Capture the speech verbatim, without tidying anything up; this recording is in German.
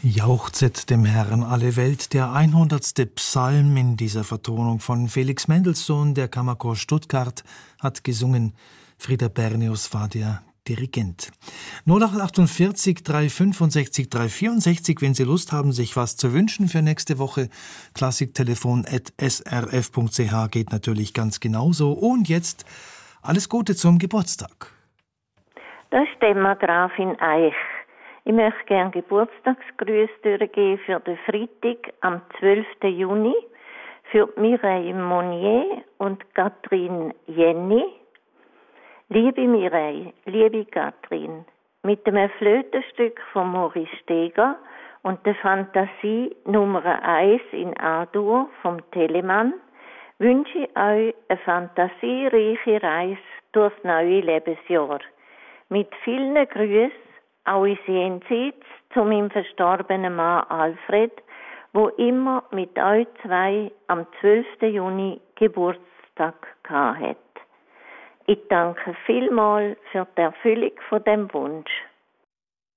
Jauchzet dem Herrn alle Welt, der hundertste Psalm in dieser Vertonung von Felix Mendelssohn, der Kammerchor Stuttgart, hat gesungen. Frieder Bernius war der Dirigent. null acht achtundvierzig, dreihundertfünfundsechzig, dreihundertvierundsechzig, wenn Sie Lust haben, sich was zu wünschen für nächste Woche. Klassiktelefon at s r f punkt c h geht natürlich ganz genauso. Und jetzt alles Gute zum Geburtstag. Da ist Emma Grafin Eich. Ich möchte gerne Geburtstagsgrüße durchgeben für den Freitag am zwölften Juni für Mireille Monnier und Catherine Jenny. Liebe Mireille, liebe Catherine, mit dem Flötenstück von Maurice Steger und der Fantasie Nummer eins in A-Dur vom Telemann wünsche ich euch eine fantasiereiche Reise durchs neue Lebensjahr. Mit vielen Grüßen auch ins Jenseits zu meinem verstorbenen Mann Alfred, wo immer mit euch zwei am zwölften Juni Geburtstag gehabt hat. Ich danke vielmals für die Erfüllung von dem Wunsch.